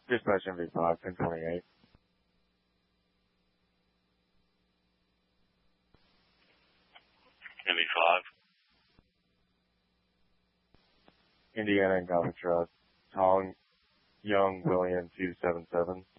Dispatch MV5, 1028. MV5. Indiana and Gothic Trust. Tong Young William 277.